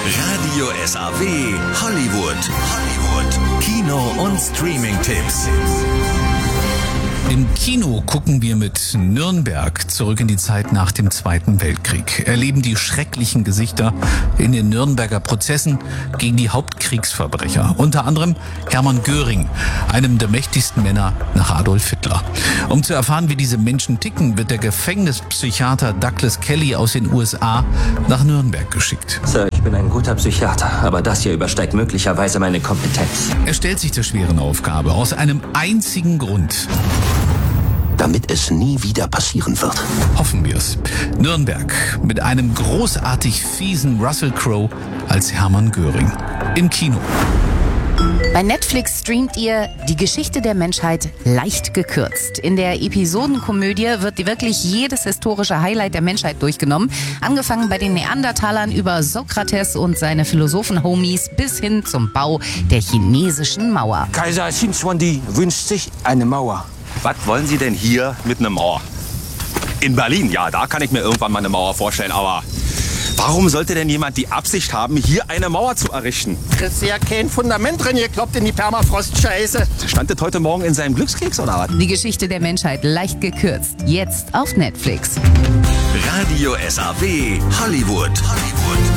Radio SAW Hollywood. Kino- und Streaming-Tipps. Im Kino gucken wir mit Nürnberg zurück in die Zeit nach dem Zweiten Weltkrieg, erleben die schrecklichen Gesichter in den Nürnberger Prozessen gegen die Hauptkriegsverbrecher, unter anderem Hermann Göring, einem der mächtigsten Männer nach Adolf Hitler. Um zu erfahren, wie diese Menschen ticken, wird der Gefängnispsychiater Douglas Kelly aus den USA nach Nürnberg geschickt. Sir, ich bin ein guter Psychiater, aber das hier übersteigt möglicherweise meine Kompetenz. Er stellt sich der schweren Aufgabe aus einem einzigen Grund. Damit es nie wieder passieren wird. Hoffen wir es. Nürnberg mit einem großartig fiesen Russell Crowe als Hermann Göring. Im Kino. Bei Netflix streamt ihr Die Geschichte der Menschheit leicht gekürzt. In der Episodenkomödie wird wirklich jedes historische Highlight der Menschheit durchgenommen. Angefangen bei den Neandertalern über Sokrates und seine Philosophen-Homies bis hin zum Bau der chinesischen Mauer. Kaiser Xinzhuangdi wünscht sich eine Mauer. Was wollen Sie denn hier mit einer Mauer? In Berlin, ja, da kann ich mir irgendwann mal eine Mauer vorstellen, aber warum sollte denn jemand die Absicht haben, hier eine Mauer zu errichten? Das ist ja kein Fundament drin, gekloppt in die Permafrost-Scheiße. Stand das heute Morgen in seinem Glückskeks oder was? Die Geschichte der Menschheit leicht gekürzt. Jetzt auf Netflix. Radio SAW Hollywood.